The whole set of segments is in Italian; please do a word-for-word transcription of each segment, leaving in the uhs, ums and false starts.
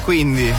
Quindi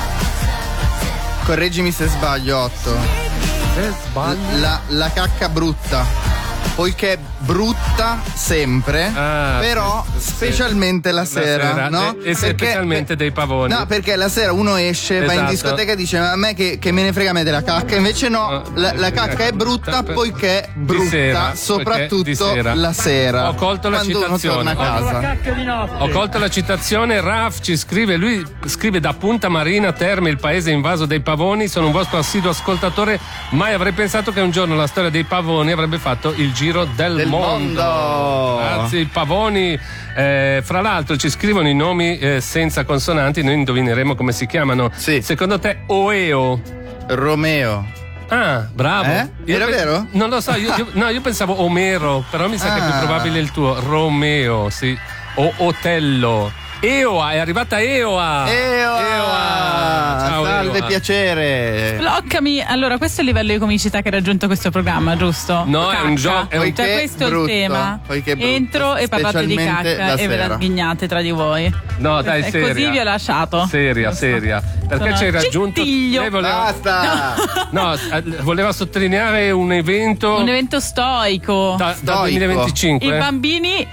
correggimi se sbaglio, Otto. Se sbaglio. La, la cacca brutta. Poiché brutta sempre, ah, però sì, specialmente sì. la sera, la sera no? E, e perché, specialmente dei pavoni. No, perché la sera uno esce, esatto. va in discoteca e dice: ma a me che, che me ne frega a me della cacca. Invece no, la, la cacca è brutta poiché brutta, sera, soprattutto sera. la sera. Ho colto la citazione. A casa. Ho colto la citazione. Raf ci scrive, lui scrive: da Punta Marina, Terme, il paese invaso dai pavoni. Sono un vostro assiduo ascoltatore. Mai avrei pensato che un giorno la storia dei pavoni avrebbe fatto il giro del, del mondo. mondo. Grazie, i pavoni. Eh, fra l'altro ci scrivono i nomi eh, senza consonanti, noi indovineremo come si chiamano. Sì. Secondo te Oeo? Romeo. Ah, bravo. Eh? Era pe- vero? Non lo so, io, io, no, io pensavo Omero, però mi sa ah. che è più probabile il tuo. Romeo, sì. O Otello. Eoa, è arrivata Eoa. Eoa. Eoa. Ciao, salve, Eoa. piacere. Bloccami. Allora, questo è il livello di comicità che ha raggiunto questo programma, giusto? No, cacca. È un gioco. Cioè, questo brutto, è il tema. Entro e parlate di cacca e ve la sghignate tra di voi. No, dai, e seria. Così vi ho lasciato. Seria, giusto? seria. Perché Sono ci hai raggiunto. Lei voleva... Basta! No, voleva sottolineare un evento. Un evento stoico. Da, da duemilaventicinque. I bambini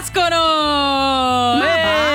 nascono! Ma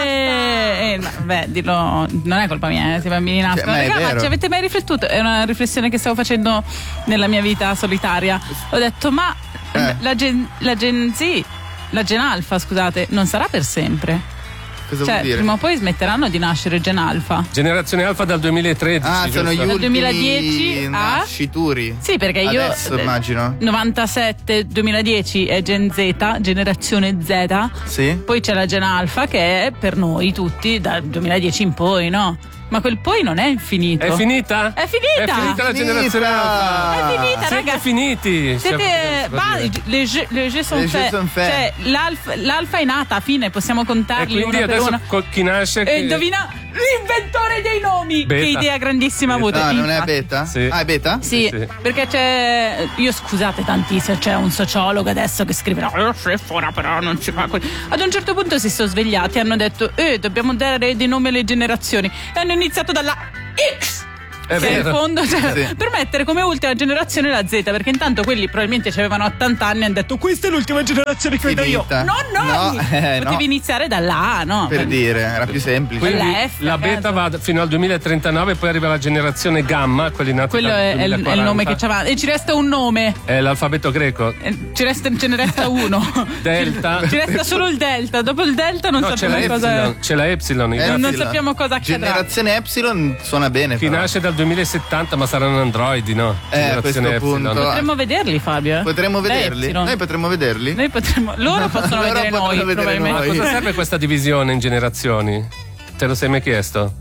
eh, basta! Eh, beh, dirlo, non è colpa mia, eh, se i bambini nascono. Cioè, Raga, ma ci avete mai riflettuto? È una riflessione che stavo facendo nella mia vita solitaria. Ho detto, ma eh. la, gen, la Gen Z, la Gen Alpha, scusate, non sarà per sempre. Cosa cioè, vuol dire? prima o poi smetteranno di nascere Gen Alpha. Generazione Alfa dal duemilatredici. Ah, sono gli ultimi duemiladieci a... nascituri. Sì, perché io adesso immagino novantasette duemiladieci è Gen Z, generazione Z. Sì. Poi c'è la Gen Alpha che è per noi tutti dal duemiladieci in poi, no? Ma quel poi non è infinito. È finita? È finita. È finita la generazione Alfa. È finita, Siete ragazzi. finiti. Siete bah, le jeux, le jeux sont faits. Cioè, l'alfa, l'alfa è nata, fine, possiamo contarli. E quindi uno per adesso uno. Col, chi nasce? E che... indovina l'inventore dei nomi. Beta. Che idea grandissima ha avuto. Ah, non infatti. è Beta? Sì. Ah, è Beta? Sì, sì, perché c'è. Io scusate tantissimo, c'è un sociologo adesso che scrive: no, ora però non ci fa. Ad un certo punto si sono svegliati e hanno detto: eh, dobbiamo dare dei nomi alle generazioni. E hanno iniziato dalla X. È che vero. in fondo, cioè, sì. per mettere come ultima generazione la Z, perché intanto quelli probabilmente avevano ottanta anni e hanno detto: questa è l'ultima generazione che vedo io. Finita. No, no, No, eh, potevi no. iniziare dalla A, no? Per dire, era più semplice. Quindi la F, la beta caso. va fino al duemilatrentanove, poi arriva la generazione gamma, quelli nati Quello dal è, è il- è il duemilaquaranta. nome che c'aveva. E ci resta un nome. È l'alfabeto greco. Eh, Ci resta, ce ne resta uno. Delta. Ci resta solo il delta. Dopo il delta non No, c'è la sappiamo cosa. Epsilon. C'è la Epsilon. Eh, i- non Epsilon. sappiamo cosa accadrà. Generazione Epsilon suona bene. Chi però. nasce dal duemilasettanta, ma saranno androidi, no? Eh, a questo Generazione Epsilon. punto. Potremmo vederli, Fabio. eh? Potremmo Da vederli? Epsilon. Noi potremmo vederli? Noi potremmo. Loro possono Loro vedere potranno noi, vedere probabilmente. noi. Cosa serve questa divisione in generazioni? Te lo sei mai chiesto?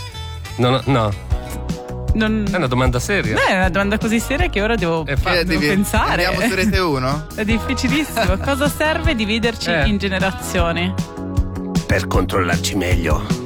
No, no. Non... È una domanda seria. Beh, è una domanda così seria che ora devo, È fa- devo devi- pensare. Andiamo su Rete uno? È difficilissimo. Cosa serve dividerci Eh. in generazioni? Per controllarci meglio.